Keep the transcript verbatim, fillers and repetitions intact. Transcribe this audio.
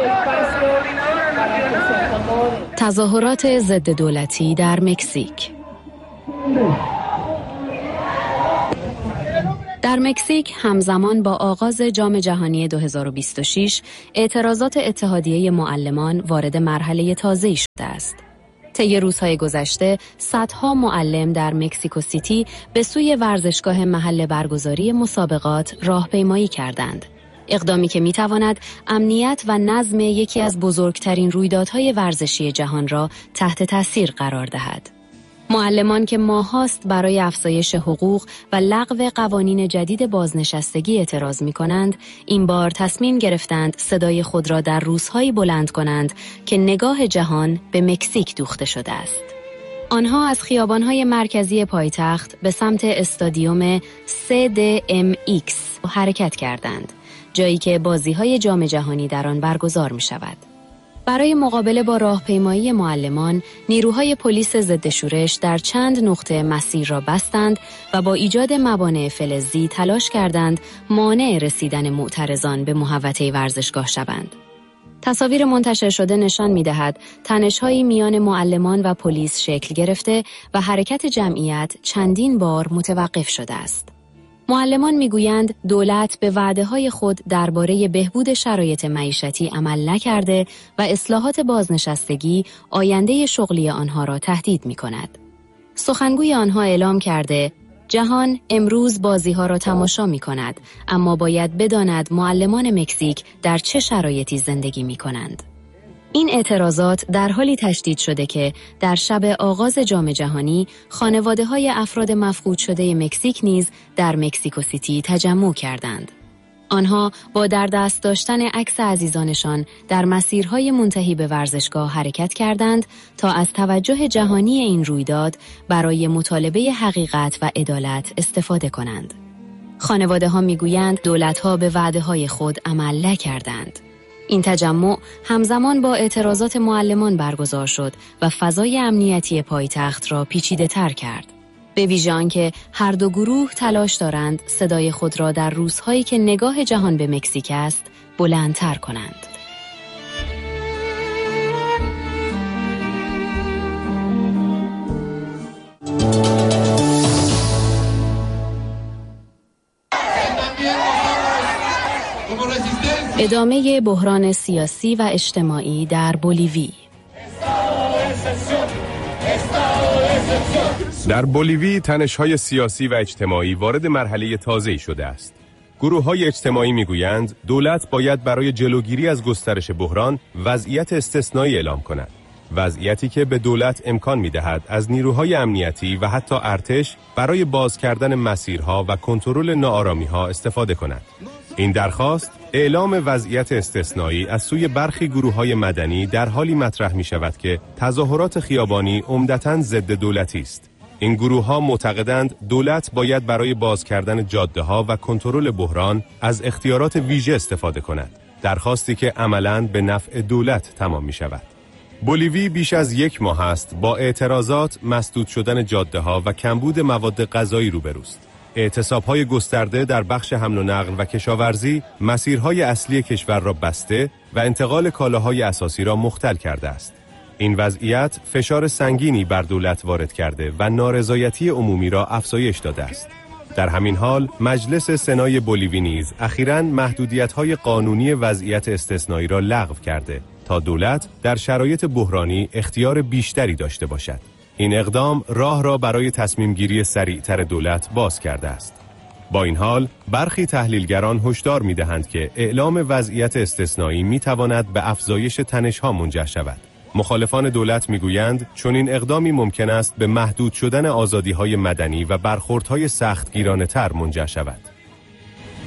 تظاهرات ضد دولتی در مکزیک. در مکزیک همزمان با آغاز جام جهانی دو هزار و بیست و شش اعتراضات اتحادیه معلمان وارد مرحله تازه‌ای شده است. طی روزهای گذشته صدها معلم در مکزیکو سیتی به سوی ورزشگاه محل برگزاری مسابقات راهپیمایی کردند. اقدامی که می‌تواند امنیت و نظم یکی از بزرگترین رویدادهای ورزشی جهان را تحت تاثیر قرار دهد. معلمان که ماهاست برای افزایش حقوق و لغو قوانین جدید بازنشستگی اعتراض می‌کنند، این بار تصمیم گرفتند صدای خود را در روزهایی بلند کنند که نگاه جهان به مکزیک دوخته شده است. آنها از خیابان‌های مرکزی پایتخت به سمت استادیوم سی دی ام ایکس حرکت کردند، جایی که بازی‌های جام جهانی در آن برگزار می‌شود. برای مقابله با راهپیمایی معلمان، نیروهای پلیس ضد شورش در چند نقطه مسیر را بستند و با ایجاد موانع فلزی تلاش کردند مانع رسیدن معترضان به محوطه ورزشگاه شوند. تصاویر منتشر شده نشان می‌دهد تنش‌هایی میان معلمان و پلیس شکل گرفته و حرکت جمعیت چندین بار متوقف شده است. معلمان میگویند دولت به وعده‌های خود درباره بهبود شرایط معیشتی عمل نکرده و اصلاحات بازنشستگی آینده شغلی آنها را تهدید می‌کند. سخنگوی آنها اعلام کرده جهان امروز بازی‌ها را تماشا می‌کند، اما باید بداند معلمان مکزیک در چه شرایطی زندگی می‌کنند. این اعتراضات در حالی تشدید شده که در شب آغاز جام جهانی خانواده‌های افراد مفقود شده مکزیک نیز در مکزیکو سیتی تجمع کردند. آنها با در دست داشتن عکس عزیزانشان در مسیرهای منتهی به ورزشگاه حرکت کردند تا از توجه جهانی این رویداد برای مطالبه حقیقت و عدالت استفاده کنند. خانواده‌ها می‌گویند دولت‌ها به وعده‌های خود عمل نکردند. این تجمع همزمان با اعتراضات معلمان برگزار شد و فضای امنیتی پایتخت را پیچیده تر کرد. به ویژه آنکه هر دو گروه تلاش دارند صدای خود را در روزهایی که نگاه جهان به مکزیک است بلندتر کنند. ادامه بحران سیاسی و اجتماعی در بولیوی. در بولیوی تنش‌های سیاسی و اجتماعی وارد مرحله تازه‌ای شده است. گروه‌های اجتماعی می‌گویند دولت باید برای جلوگیری از گسترش بحران وضعیت استثنایی اعلام کند. وضعیتی که به دولت امکان می‌دهد از نیروهای امنیتی و حتی ارتش برای باز کردن مسیرها و کنترل ناآرامی‌ها استفاده کند. این درخواست اعلام وضعیت استثنایی از سوی برخی گروه‌های مدنی در حالی مطرح می‌شود که تظاهرات خیابانی عمدتاً ضد دولتی است. این گروه‌ها معتقدند دولت باید برای باز کردن جاده‌ها و کنترل بحران از اختیارات ویژه استفاده کند. درخواستی که عملاً به نفع دولت تمام می‌شود. بولیوی بیش از یک ماه است با اعتراضات، مسدود شدن جاده‌ها و کمبود مواد غذایی روبروست. اعتصاب‌های گسترده در بخش حمل و نقل و کشاورزی مسیرهای اصلی کشور را بسته و انتقال کالاهای اساسی را مختل کرده است. این وضعیت فشار سنگینی بر دولت وارد کرده و نارضایتی عمومی را افزایش داده است. در همین حال مجلس سنای بولیوی نیز اخیراً محدودیت‌های قانونی وضعیت استثنایی را لغو کرده تا دولت در شرایط بحرانی اختیار بیشتری داشته باشد. این اقدام راه را برای تصمیم گیری سریعتر دولت باز کرده است. با این حال برخی تحلیلگران هشدار می‌دهند که اعلام وضعیت استثنایی می‌تواند به افزایش تنش‌ها منجر شود. مخالفان دولت می‌گویند چون این اقدامی ممکن است به محدود شدن آزادی‌های مدنی و برخوردهای سختگیرانه‌تر منجر شود.